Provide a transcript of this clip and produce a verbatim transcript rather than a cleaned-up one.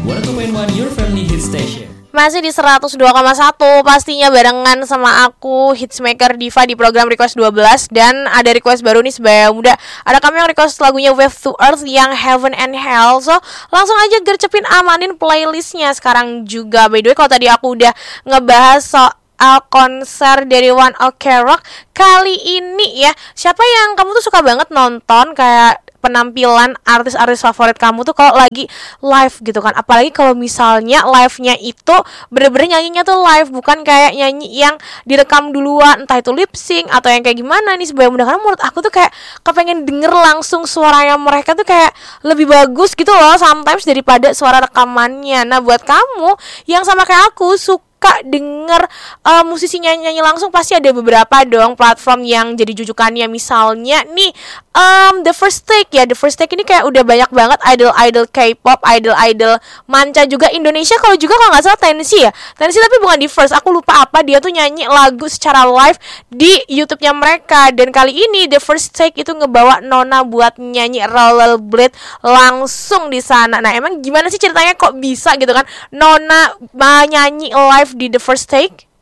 seratus dua koma satu Your Family Hit Station. Masih di seratus dua koma satu, pastinya barengan sama aku Hitsmaker Diva di program Request dua belas. Dan ada request baru nih sebaya muda. Ada kami yang request lagunya Wave to Earth yang Heaven and Hell. So langsung aja gercepin amanin playlistnya sekarang juga. By the way, kalau tadi aku udah ngebahas soal konser dari One Ok Rock, kali ini ya, siapa yang kamu tuh suka banget nonton kayak penampilan artis-artis favorit kamu tuh kalau lagi live gitu kan. Apalagi kalau misalnya live-nya itu bener-bener nyanyinya tuh live, bukan kayak nyanyi yang direkam duluan, entah itu lip sync atau yang kayak gimana nih. Sebab mudah, karena menurut aku tuh kayak kepengen denger langsung suaranya mereka tuh kayak lebih bagus gitu loh sometimes daripada suara rekamannya. Nah buat kamu yang sama kayak aku suka denger uh, musisi nyanyi-nyanyi langsung, pasti ada beberapa dong platform yang jadi jujukannya. Misalnya nih um, The First Take ya. The First Take ini kayak udah banyak banget idol-idol K-pop, idol-idol manca juga Indonesia. Kalau juga kalau gak salah Tensi ya, Tensi tapi bukan di First, aku lupa apa. Dia tuh nyanyi lagu secara live di YouTube-nya mereka. Dan kali ini The First Take itu ngebawa Nona buat nyanyi Rollerblade langsung di sana. Nah emang gimana sih ceritanya kok bisa gitu kan Nona nyanyi live di The First Take?